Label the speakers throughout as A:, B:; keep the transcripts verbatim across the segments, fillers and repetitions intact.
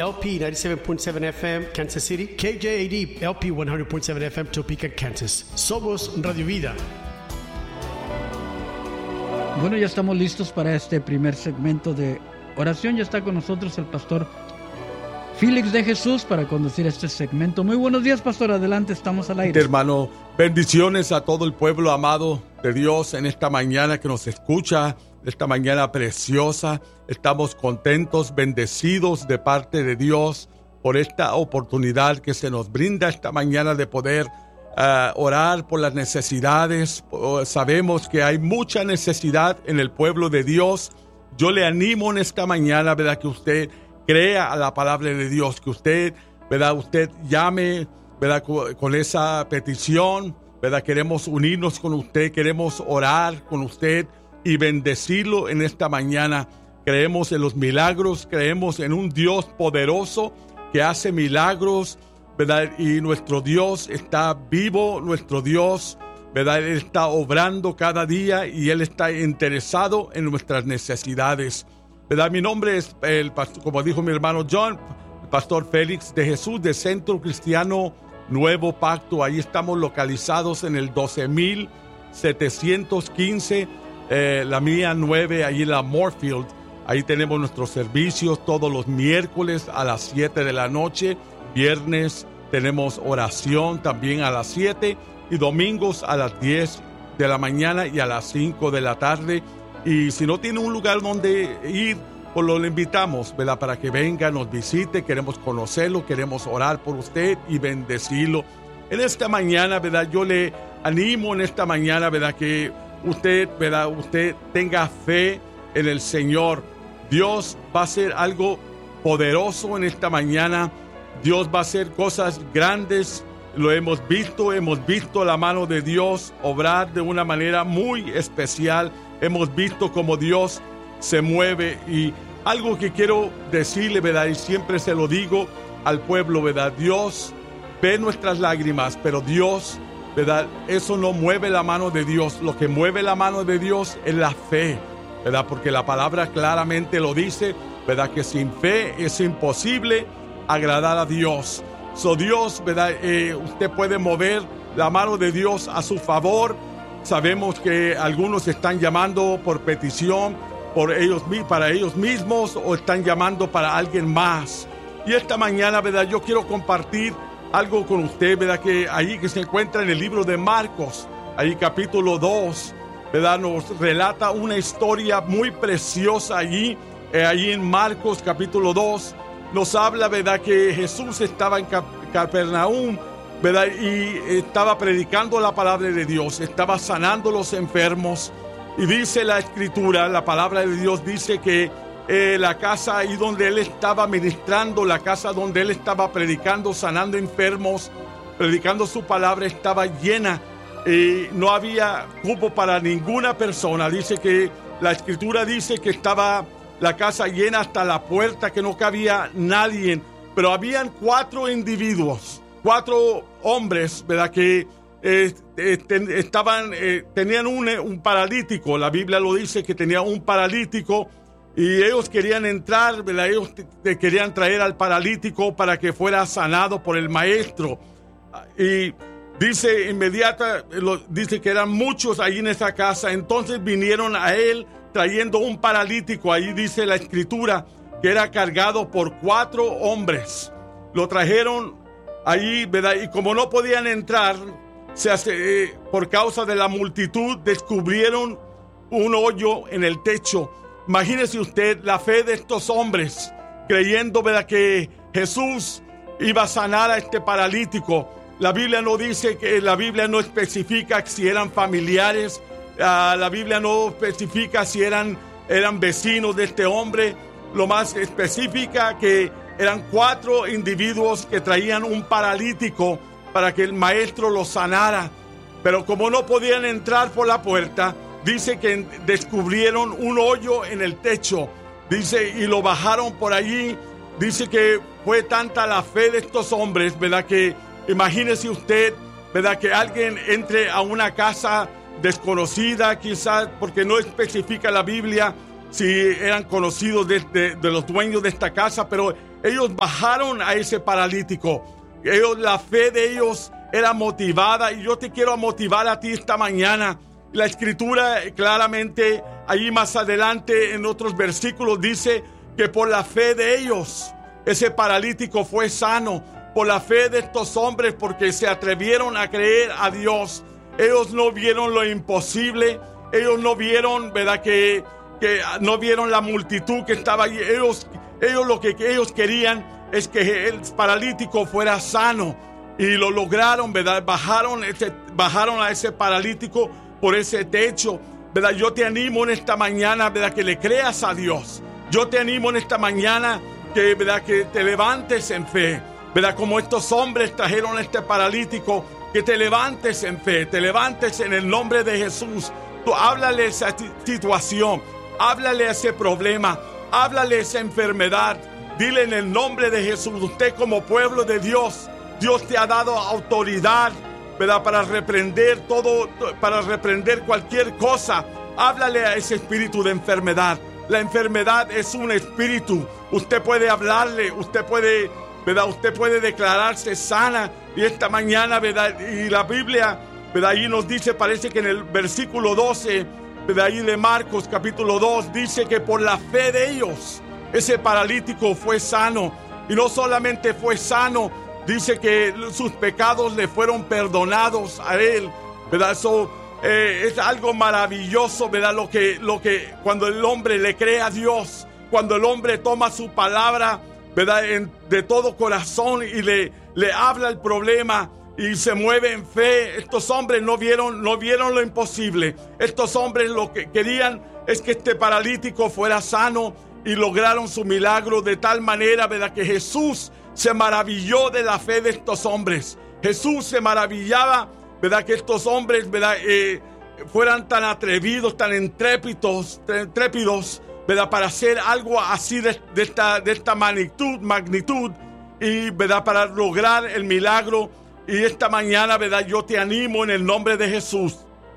A: L P ninety-seven point seven F M, Kansas City, K J A D, L P one hundred point seven F M, Topeka, Kansas. Somos Radio Vida.
B: Bueno, ya estamos listos para este primer segmento de oración. Ya está con nosotros el pastor Félix de Jesús para conducir este segmento. Muy buenos días, pastor. Adelante, estamos al aire.
C: Hermano, bendiciones a todo el pueblo amado de Dios en esta mañana que nos escucha, esta mañana preciosa. Estamos contentos, bendecidos de parte de Dios por esta oportunidad que se nos brinda esta mañana de poder uh, orar por las necesidades. Sabemos que hay mucha necesidad en el pueblo de Dios. Yo le animo en esta mañana, ¿verdad?, que usted crea a la palabra de Dios, que usted, ¿verdad?, usted llame, ¿verdad?, con esa petición, ¿verdad? Queremos unirnos con usted, queremos orar con usted y bendecirlo en esta mañana. Creemos en los milagros, creemos en un Dios poderoso que hace milagros, ¿verdad? Y nuestro Dios está vivo, nuestro Dios, ¿verdad? Él está obrando cada día y Él está interesado en nuestras necesidades, ¿verdad? Mi nombre es, el pastor, como dijo mi hermano John, el pastor Félix de Jesús de Centro Cristiano Nuevo Pacto. Ahí estamos localizados en el doce mil setecientos quince, eh, la mía nueve, ahí en la Moorfield. Ahí tenemos nuestros servicios todos los miércoles a las siete de la noche. Viernes tenemos oración también a las siete. Y domingos a las diez de la mañana y a las cinco de la tarde. Y si no tiene un lugar donde ir, pues lo invitamos, ¿verdad?, para que venga, nos visite. Queremos conocerlo, queremos orar por usted y bendecirlo. En esta mañana, ¿verdad?, yo le animo en esta mañana, ¿verdad?, que usted, ¿verdad?, usted tenga fe en el Señor. Dios va a hacer algo poderoso en esta mañana. Dios va a hacer cosas grandes. Lo hemos visto, hemos visto la mano de Dios obrar de una manera muy especial. Hemos visto cómo Dios se mueve. Y algo que quiero decirle, ¿verdad?, y siempre se lo digo al pueblo, ¿verdad?, Dios ve nuestras lágrimas, pero Dios, ¿verdad?, eso no mueve la mano de Dios. Lo que mueve la mano de Dios es la fe, ¿verdad?, porque la palabra claramente lo dice, ¿verdad?, que sin fe es imposible agradar a Dios. So Dios, ¿verdad?, eh, usted puede mover la mano de Dios a su favor. Sabemos que algunos están llamando por petición, por ellos, para ellos mismos, o están llamando para alguien más. Y esta mañana, ¿verdad?, yo quiero compartir algo con usted, ¿verdad?, que ahí que se encuentra en el libro de Marcos, ahí capítulo dos, ¿verdad?, nos relata una historia muy preciosa allí, eh, allí en Marcos capítulo dos. Nos habla, ¿verdad?, que Jesús estaba en Capernaum, ¿verdad?, y estaba predicando la palabra de Dios, estaba sanando los enfermos. Y dice la Escritura, la palabra de Dios dice que eh, la casa ahí donde Él estaba ministrando, la casa donde Él estaba predicando, sanando enfermos, predicando su palabra, estaba llena. Y no había cupo para ninguna persona. Dice que la Escritura dice que estaba la casa llena hasta la puerta, que no cabía nadie. Pero habían cuatro individuos, cuatro hombres, ¿verdad?, que eh, eh, ten, estaban, eh, tenían un, un paralítico. La Biblia lo dice, que tenía un paralítico, y ellos querían entrar, ¿verdad?, ellos te, te querían traer al paralítico para que fuera sanado por el maestro. Y dice inmediata, lo, dice que eran muchos ahí en esa casa. Entonces vinieron a él trayendo un paralítico. Ahí dice la Escritura que era cargado por cuatro hombres. Lo trajeron ahí, ¿verdad? Y como no podían entrar, se hace, eh, por causa de la multitud, descubrieron un hoyo en el techo. Imagínese usted la fe de estos hombres, creyendo, ¿verdad?, que Jesús iba a sanar a este paralítico. La Biblia no dice, que la Biblia no especifica si eran familiares. Uh, la Biblia no especifica si eran, eran vecinos de este hombre. Lo más específica que eran cuatro individuos que traían un paralítico para que el maestro lo sanara. Pero como no podían entrar por la puerta, dice que descubrieron un hoyo en el techo. Dice, y lo bajaron por allí. Dice que fue tanta la fe de estos hombres, ¿verdad?, que imagínese usted, ¿verdad?, que alguien entre a una casa desconocida, quizás porque no especifica la Biblia, si eran conocidos de, de, de los dueños de esta casa, pero ellos bajaron a ese paralítico. Ellos, la fe de ellos era motivada, y yo te quiero motivar a ti esta mañana. La escritura claramente, ahí más adelante en otros versículos, dice que por la fe de ellos, ese paralítico fue sano. Por la fe de estos hombres, porque se atrevieron a creer a Dios. Ellos no vieron lo imposible. Ellos no vieron, ¿verdad? Que, que no vieron la multitud que estaba allí. Ellos, ellos lo que, que ellos querían es que el paralítico fuera sano. Y lo lograron, ¿verdad? Bajaron, ese, bajaron a ese paralítico por ese techo, ¿verdad? Yo te animo en esta mañana, ¿verdad? Que le creas a Dios. Yo te animo en esta mañana que, ¿verdad? Que te levantes en fe. ¿Verdad? Como estos hombres trajeron a este paralítico, que te levantes en fe, te levantes en el nombre de Jesús. Tú háblale esa situación, háblale ese problema, háblale esa enfermedad. Dile en el nombre de Jesús, usted como pueblo de Dios, Dios te ha dado autoridad, ¿verdad? Para reprender todo, para reprender cualquier cosa. Háblale a ese espíritu de enfermedad. La enfermedad es un espíritu. Usted puede hablarle, usted puede... ¿verdad? Usted puede declararse sana. Y esta mañana, ¿verdad? Y la Biblia, ¿verdad? Ahí nos dice, parece que en el versículo doce, ¿verdad? Ahí de Marcos capítulo dos, dice que por la fe de ellos, ese paralítico fue sano. Y no solamente fue sano, dice que sus pecados le fueron perdonados a él, ¿verdad? Eso eh, es algo maravilloso, ¿verdad? Lo que, lo que cuando el hombre le cree a Dios, cuando el hombre toma su palabra, ¿verdad? En, de todo corazón, y le, le habla el problema y se mueve en fe. Estos hombres no vieron, no vieron lo imposible. Estos hombres lo que querían es que este paralítico fuera sano, y lograron su milagro de tal manera, ¿verdad? Que Jesús se maravilló de la fe de estos hombres. Jesús se maravillaba, ¿verdad? Que estos hombres, ¿verdad? Eh, fueran tan atrevidos, tan intrépidos, tan intrépidos, ¿verdad? Para hacer algo así de, de, esta, de esta magnitud, magnitud y, ¿verdad? Para lograr el milagro. Y esta mañana, ¿verdad? Yo te animo en el nombre de Jesús.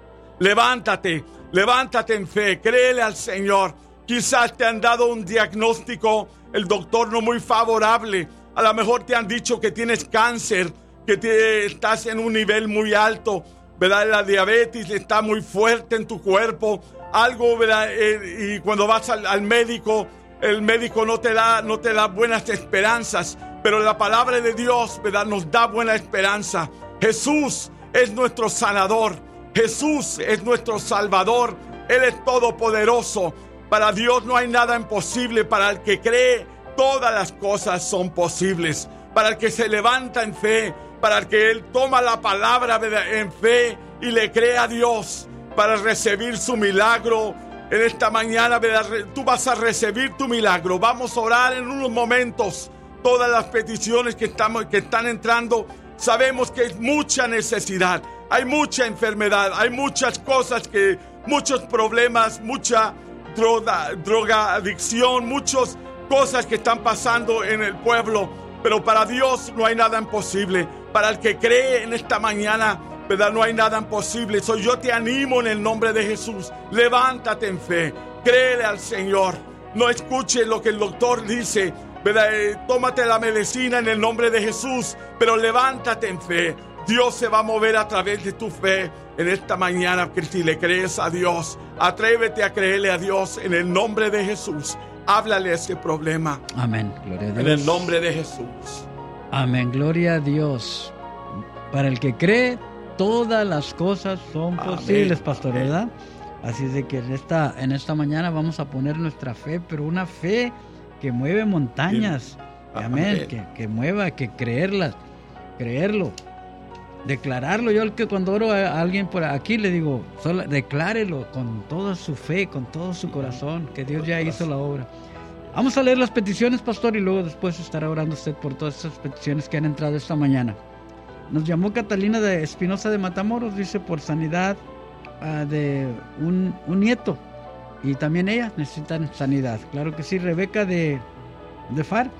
C: Levántate, levántate en fe, créele al Señor. Quizás te han dado un diagnóstico, el doctor no muy favorable. A lo mejor te han dicho que tienes cáncer, que te, estás en un nivel muy alto, ¿verdad? La diabetes está muy fuerte en tu cuerpo. Algo, ¿verdad? Eh, y cuando vas al, al médico, el médico no te da, no te da buenas esperanzas, pero la palabra de Dios, ¿verdad? Nos da buena esperanza. Jesús es nuestro sanador, Jesús es nuestro salvador, Él es todopoderoso. Para Dios no hay nada imposible. Para el que cree, todas las cosas son posibles. Para el que se levanta en fe, para el que Él toma la palabra, ¿verdad? En fe y le cree a Dios, para recibir su milagro. En esta mañana, ¿verdad? Tú vas a recibir tu milagro. Vamos a orar en unos momentos. Todas las peticiones que, estamos, que están entrando, sabemos que hay mucha necesidad, hay mucha enfermedad, hay muchas cosas, que, muchos problemas, mucha droga, droga adicción, muchas cosas que están pasando en el pueblo. Pero para Dios no hay nada imposible. Para el que cree en esta mañana, ¿verdad? No hay nada imposible. So, yo te animo en el nombre de Jesús. Levántate en fe. Créele al Señor. No escuches lo que el doctor dice, ¿verdad? Eh, tómate la medicina en el nombre de Jesús, pero levántate en fe. Dios se va a mover a través de tu fe en esta mañana. Que si le crees a Dios, atrévete a creerle a Dios en el nombre de Jesús. Háblale a ese problema.
B: Amén. Gloria a Dios.
C: En el nombre de Jesús.
B: Amén. Gloria a Dios. Para el que cree, todas las cosas son
C: Amén.
B: Posibles, pastor, ¿verdad? Así es de que en esta, en esta mañana vamos a poner nuestra fe, pero una fe que mueve montañas. Amén. Amén. Que, que mueva, que creerlas, creerlo, declararlo. Yo el que cuando oro a alguien por aquí le digo, solo, declárelo con toda su fe, con todo su corazón, que Dios ya hizo la obra. Vamos a leer las peticiones, pastor, y luego después estará orando usted por todas esas peticiones que han entrado esta mañana. Nos llamó Catalina de Espinosa de Matamoros, dice por sanidad uh, de un, un nieto, y también ella necesitan sanidad. Claro que sí. Rebeca de, de F A R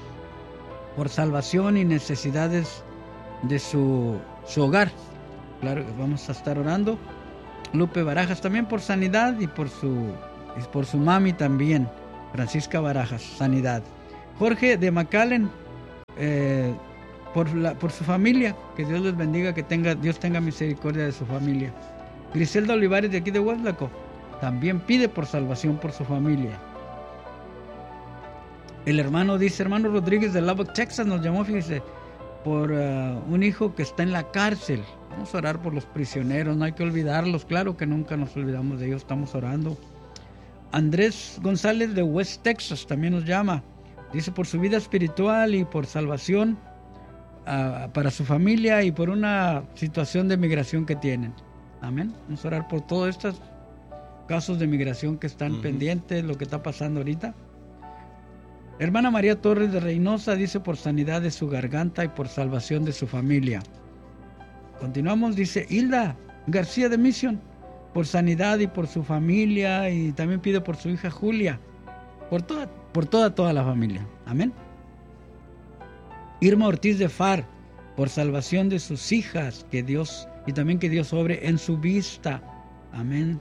B: por salvación y necesidades de su, su hogar. Claro que vamos a estar orando. Lupe Barajas también por sanidad y por su Y por su mami también, Francisca Barajas, sanidad. Jorge de McAllen, eh, por, la, por su familia, que Dios les bendiga, que tenga, Dios tenga misericordia de su familia. Griselda Olivares de aquí de Huaslaco, también pide por salvación por su familia. El hermano dice, hermano Rodríguez de Lubbock, Texas, nos llamó, fíjese, por uh, un hijo que está en la cárcel. Vamos a orar por los prisioneros, no hay que olvidarlos, claro que nunca nos olvidamos de ellos, estamos orando. Andrés González de West Texas también nos llama, dice por su vida espiritual y por salvación uh, para su familia y por una situación de migración que tienen. Amén. Vamos a orar por todos estos casos de migración que están uh-huh. pendientes, lo que está pasando ahorita. Hermana María Torres de Reynosa dice por sanidad de su garganta y por salvación de su familia. Continuamos, dice Hilda García de Mission, por sanidad y por su familia, y también pide por su hija Julia, por toda, por toda, toda la familia. Amén. Irma Ortiz de Far, por salvación de sus hijas, que Dios, y también que Dios obre en su vista. Amén.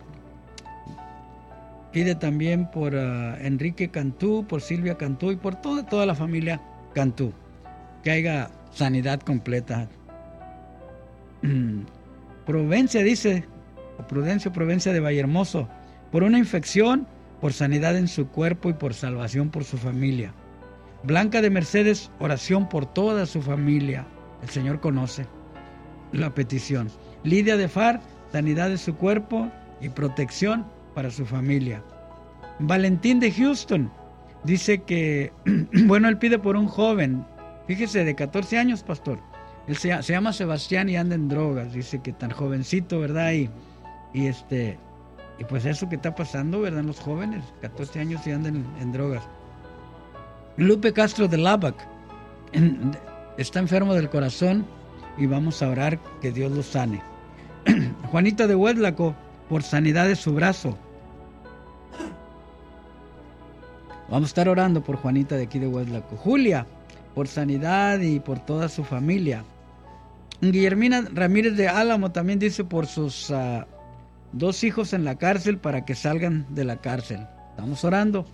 B: Pide también por uh, Enrique Cantú, por Silvia Cantú y por toda, toda la familia Cantú. Que haya sanidad completa. Provencia dice, o Prudencio Provencia de Vallehermoso, por una infección, por sanidad en su cuerpo y por salvación por su familia. Blanca de Mercedes, oración por toda su familia. El Señor conoce la petición. Lidia de Far, sanidad de su cuerpo y protección para su familia. Valentín de Houston dice que, bueno, él pide por un joven, fíjese, de catorce años, pastor. Él se, se llama Sebastián y anda en drogas. Dice que tan jovencito, ¿verdad? Y, y este y pues eso que está pasando, ¿verdad? Los jóvenes, catorce años y andan en, en drogas. Lupe Castro de Lubbock en, está enfermo del corazón y vamos a orar que Dios lo sane. Juanita de Hueslaco, por sanidad de su brazo. Vamos a estar orando por Juanita de aquí de Hueslaco. Julia, por sanidad y por toda su familia. Guillermina Ramírez de Álamo también dice por sus uh, dos hijos en la cárcel para que salgan de la cárcel. Estamos orando.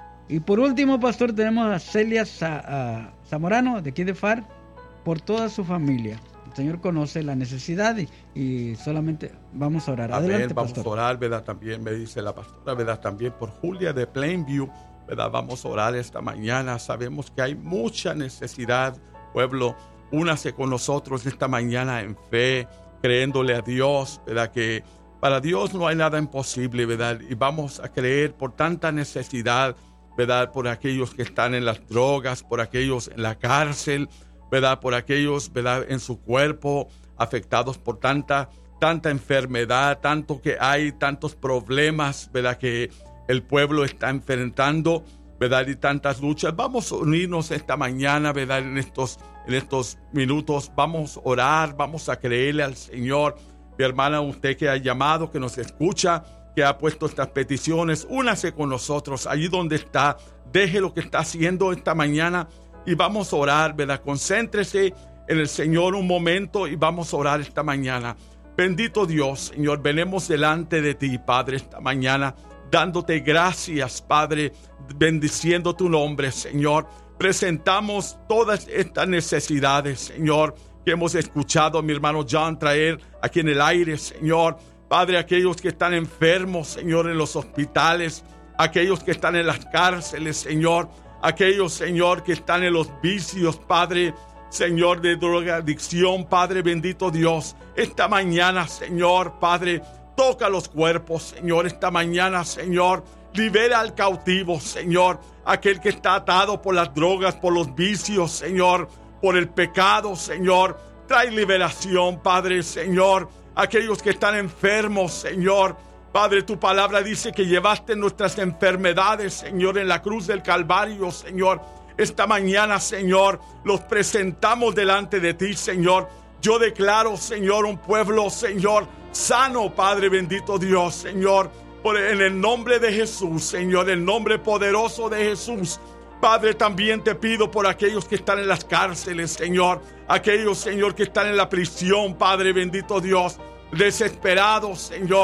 B: Y por último, pastor, tenemos a Celia Sa- uh, Zamorano de aquí de Far, por toda su familia. El Señor conoce la necesidad y, y solamente vamos a orar. Adelante,
C: Amén. Vamos
B: pastor.
C: a orar, ¿verdad? También me dice la pastora, ¿verdad? También por Julia de Plainview, ¿verdad? Vamos a orar esta mañana. Sabemos que hay mucha necesidad, pueblo. Únase con nosotros esta mañana en fe, creyéndole a Dios, ¿verdad? Que para Dios no hay nada imposible, ¿verdad? Y vamos a creer por tanta necesidad, ¿verdad? Por aquellos que están en las drogas, por aquellos en la cárcel, ¿verdad? Por aquellos, ¿verdad? En su cuerpo, afectados por tanta, tanta enfermedad, tanto que hay, tantos problemas, ¿verdad? Que el pueblo está enfrentando, ¿verdad? Y tantas luchas. Vamos a unirnos esta mañana, ¿verdad? En estos, en estos minutos, vamos a orar, vamos a creerle al Señor. Mi hermana, usted que ha llamado, que nos escucha, que ha puesto estas peticiones, únase con nosotros allí donde está, deje lo que está haciendo esta mañana y vamos a orar, ¿verdad? Concéntrese en el Señor un momento y vamos a orar esta mañana. Bendito Dios, Señor, venimos delante de ti, Padre, esta mañana, dándote gracias, Padre, bendiciendo tu nombre, Señor. Presentamos todas estas necesidades, Señor, que hemos escuchado a mi hermano John traer aquí en el aire, Señor. Padre, aquellos que están enfermos, Señor, en los hospitales, aquellos que están en las cárceles, Señor, aquellos, Señor, que están en los vicios, Padre, Señor, de drogadicción, Padre, bendito Dios. Esta mañana, Señor, Padre, toca los cuerpos, Señor, esta mañana, Señor, libera al cautivo, Señor, aquel que está atado por las drogas, por los vicios, Señor, por el pecado, Señor. Trae liberación, Padre, Señor. Aquellos que están enfermos, Señor. Padre, tu palabra dice que llevaste nuestras enfermedades, Señor, en la cruz del Calvario, Señor. Esta mañana, Señor, los presentamos delante de ti, Señor. Yo declaro, Señor, un pueblo, Señor, sano, Padre, bendito Dios, Señor. Por, en el nombre de Jesús, Señor, el nombre poderoso de Jesús. Padre, también te pido por aquellos que están en las cárceles, Señor. Aquellos, Señor, que están en la prisión, Padre, bendito Dios. Desesperados, Señor.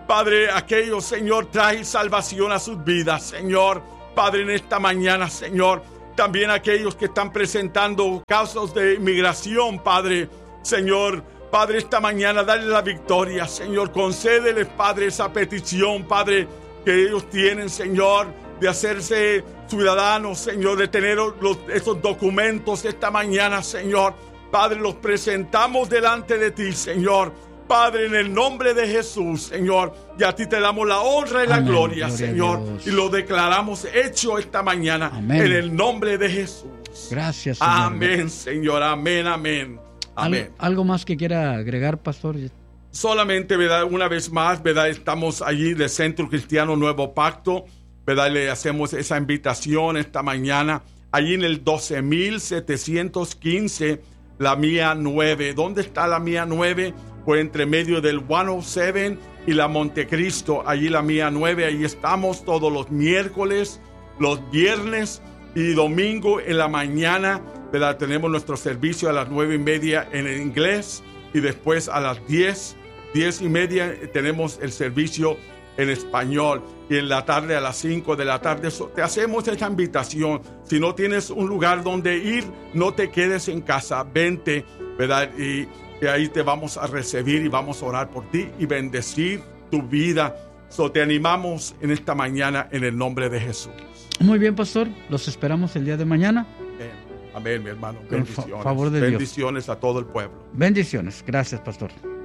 C: Padre, aquellos, Señor, trae salvación a sus vidas, Señor. Padre, en esta mañana, Señor, también aquellos que están presentando casos de inmigración, Padre, Señor, Padre, esta mañana dale la victoria, Señor, concédeles, Padre, esa petición, Padre, que ellos tienen, Señor, de hacerse ciudadanos, Señor, de tener los, esos documentos esta mañana, Señor. Padre, los presentamos delante de ti, Señor. Padre, en el nombre de Jesús, Señor, y a ti te damos la honra y la
B: Amén.
C: gloria,
B: Gloria
C: Señor, y lo declaramos hecho esta mañana.
B: Amén.
C: En el nombre de Jesús.
B: Gracias, Señor.
C: Amén, Señor, amén, amén, amén.
B: ¿Al- ¿Algo más que quiera agregar, pastor?
C: Solamente, ¿verdad? Una vez más, ¿verdad? Estamos allí de Centro Cristiano Nuevo Pacto, ¿verdad? Le hacemos esa invitación esta mañana, allí en el doce mil setecientos quince, la Mía nueve. ¿Dónde está la Mía nueve? Pues entre medio del ciento siete y la Montecristo, allí la Mía nueve. Ahí estamos todos los miércoles, los viernes y domingo en la mañana, ¿verdad? Tenemos nuestro servicio a las nueve y media en inglés y después a las diez, diez y media tenemos el servicio en español, y en la tarde a las cinco de la tarde te hacemos esta invitación. Si no tienes un lugar donde ir, no te quedes en casa, vente, ¿verdad? Y, y ahí te vamos a recibir y vamos a orar por ti y bendecir tu vida. So, te animamos en esta mañana en el nombre de Jesús.
B: Muy bien, pastor. Los esperamos el día de mañana.
C: Amén, Amén, mi hermano.
B: Con
C: Bendiciones.
B: fa- favor de Dios.
C: Bendiciones a todo el pueblo.
B: Bendiciones. Gracias, pastor.
C: Amén.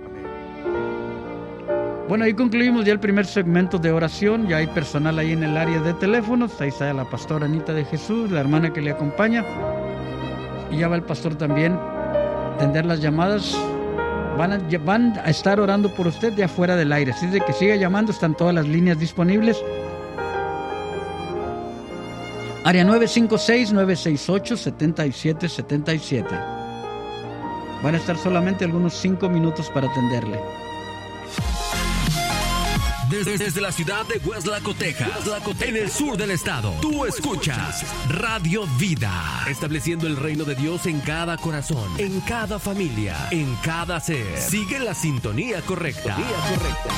B: Bueno, ahí concluimos ya el primer segmento de oración. Ya hay personal ahí en el área de teléfonos. Ahí está la pastora Anita de Jesús, la hermana que le acompaña. Y ya va el pastor también a atender las llamadas. Van a, van a estar orando por usted de afuera del aire. Así es de que siga llamando. Están todas las líneas disponibles. Área nueve cinco seis, nueve seis ocho, siete siete siete siete. Van a estar solamente algunos cinco minutos para atenderle.
D: Desde, desde la ciudad de Weslaco, Texas, en el sur del estado, tú escuchas Radio Vida, estableciendo el reino de Dios en cada corazón, en cada familia, en cada ser. Sigue la sintonía correcta. Sintonía correcta.